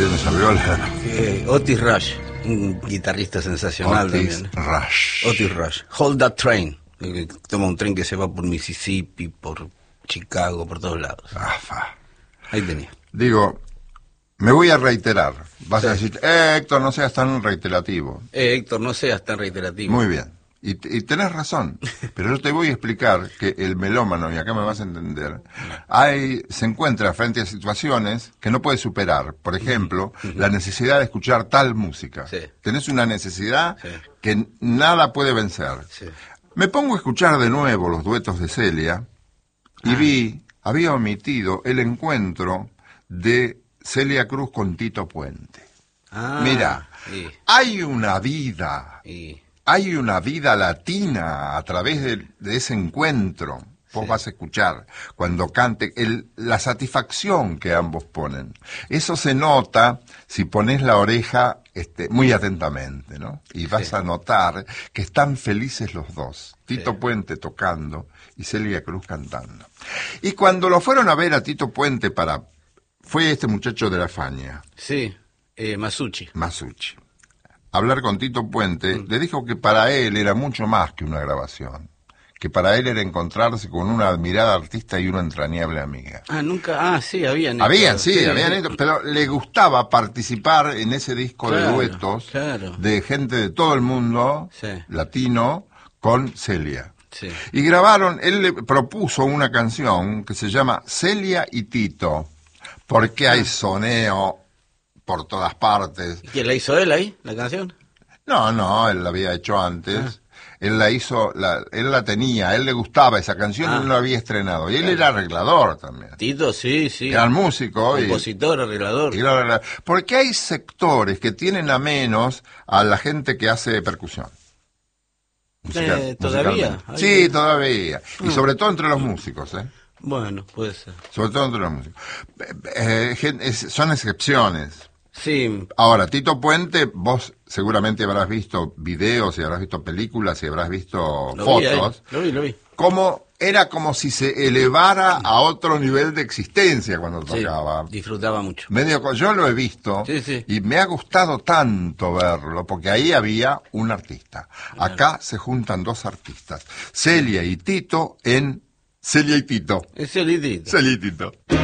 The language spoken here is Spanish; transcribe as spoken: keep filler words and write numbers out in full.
bien esa viola. Eh, Otis Rush, un guitarrista sensacional Otis también. Rush. Otis Rush. Hold That Train. Que toma un tren que se va por Mississippi, por Chicago, por todos lados. Afa. Ahí tenía. Digo, me voy a reiterar. Vas Sí. a decir, eh, Héctor, no seas tan reiterativo. Eh, Héctor, no seas tan reiterativo. Muy bien. Y, y tenés razón, pero yo te voy a explicar que el melómano, y acá me vas a entender, hay, se encuentra frente a situaciones que no puede superar. Por ejemplo, uh-huh. la necesidad de escuchar tal música. Sí. Tenés una necesidad sí. que nada puede vencer. Sí. Me pongo a escuchar de nuevo los duetos de Celia y ah. vi, había omitido el encuentro de Celia Cruz con Tito Puente. Ah, Mira, sí. hay una vida... Sí. Hay una vida latina a través de, de ese encuentro. Vos sí. vas a escuchar cuando cante el, la satisfacción que ambos ponen. Eso se nota si pones la oreja este, muy atentamente, ¿no? Y vas sí. a notar que están felices los dos. Tito sí. Puente tocando y Celia Cruz cantando. Y cuando lo fueron a ver a Tito Puente para... Fue este muchacho de la Fania. Sí, eh, Masucci. Masucci. Hablar con Tito Puente, mm. le dijo que para él era mucho más que una grabación, que para él era encontrarse con una admirada artista y una entrañable amiga. Ah, nunca, ah, sí, habían Habían, sí, sí, habían hecho, pero le gustaba participar en ese disco claro, de duetos claro. de gente de todo el mundo, sí. latino, con Celia. Sí. Y grabaron, él le propuso una canción que se llama Celia y Tito, porque ah. hay soneo por todas partes. ¿Y quién la hizo él ahí, la canción? No, no, él la había hecho antes. Ah. Él la hizo, la, él la tenía, a él le gustaba esa canción ah. y él la había estrenado. Y él claro. era arreglador también. Tito, sí, sí. Era músico. Compositor, y, arreglador. Y era, porque hay sectores que tienen a menos a la gente que hace percusión. Musical, eh, ¿Todavía? Sí, todavía. Ah. Y sobre todo entre los músicos, ¿eh? Bueno, puede ser. Sobre todo entre los músicos. Eh, eh, son excepciones. Sí. Ahora, Tito Puente, vos seguramente habrás visto videos y habrás visto películas y habrás visto lo fotos. Vi lo vi, lo vi. Como, era como si se elevara a otro nivel de existencia cuando tocaba. Sí, disfrutaba mucho. Medio, yo lo he visto sí, sí. y me ha gustado tanto verlo, porque ahí había un artista. Claro. Acá se juntan dos artistas, Celia y Tito en Celia y Tito. Es Celia y Tito. Celia y Tito.